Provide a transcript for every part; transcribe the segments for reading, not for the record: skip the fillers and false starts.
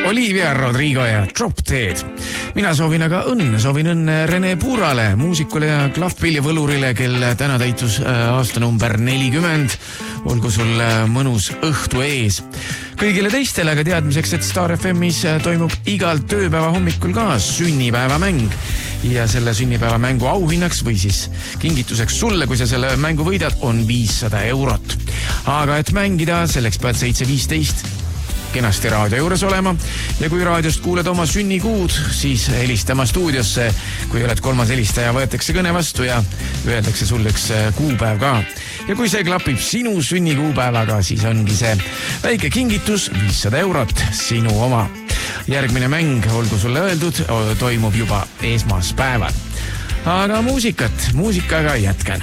Olivia Rodrigo ja Drop Dead. Mina soovin aga õnne. Soovin õnne Rene Puurale, muusikule ja klahvpillivõlurile, kel täna täitus aastanumber 40. Olgu sul mõnus õhtu ees. Kõigile teistele aga teadmiseks, et Star FM'is toimub igal tööpäeva hommikul ka sünnipäevamäng. Ja selle sünnipäevamängu auhinnaks või siis kingituseks sulle, kui sa selle mängu võidad, on 500 eurot. Aga et mängida, selleks pead 7.15 kenasti raadio juures olema ja kui raadiost kuuled oma sünnikuud, siis helistama stuudiosse. Kui oled 3. helistaja, võetakse kõne vastu ja öeldakse sulle üks kuupäev ka. Ja kui see klapib sinu sünnikuupäevaga, siis ongi see väike kingitus 500 eurot sinu oma. Järgmine mäng, olgu sulle öeldud, toimub juba esmaspäeval. Aga muusikaga jätkan.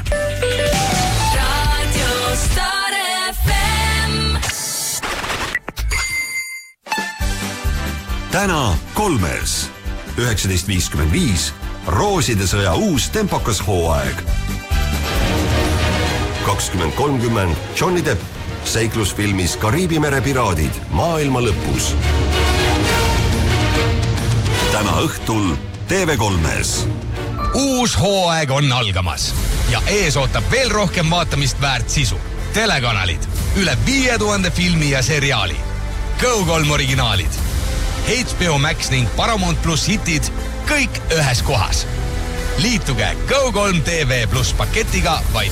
Täna kolmes 19.55 Rooside sõja uus tempokas hooaeg. 20.30 Johnny Depp seiklusfilmis Kariibi mere piraadid maailma lõpus. Täna õhtul TV3-s. Uus hooaeg on algamas ja ees ootab veel rohkem vaatamist väärt sisu. Telekanalid, üle 5000 filmi ja seriaali. Go3 originaalid, HBO Max ning Paramount Plus hitid, kõik ühes kohas. Liituge Go3 TV Plus paketiga vaid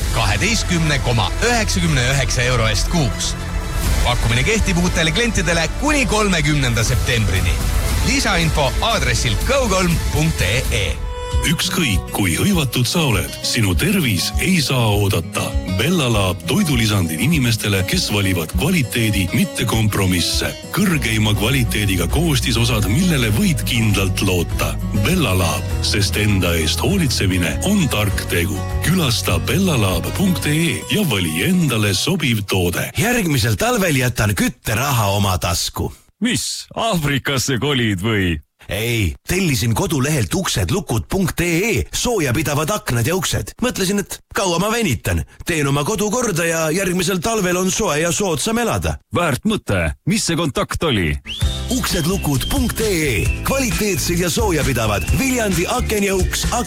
12,99 euro eest kuus. Pakkumine kehtib uutele klientidele kuni 30. septembrini. Lisainfo aadressil go3.ee. Ükskõik kui hõivatud sa oled, sinu tervis ei saa oodata. Bella Lab toidulisandid inimestele, kes valivad kvaliteedi, mitte kompromisse. Kõrgeima kvaliteediga koostisosad, millele võid kindlalt loota. Bella Lab, sest enda eest hoolitsemine on tark tegu. Külasta bellalab.ee ja vali endale sobiv toode. Järgmisel talvel jätan kütteraha oma tasku. Mis? Aafrikasse kolid või? Ei, tellisin kodulehelt uksedlukud.ee soojapidavad aknad ja uksed. Mõtlesin, et kaua ma venitan. Teen oma kodu korda ja järgmisel talvel on soe ja soodsam elada. Väärt mõte. Mis see kontakt oli? Uksedlukud.ee. Kvaliteetsed ja soojapidavad Viljandi aken ja uks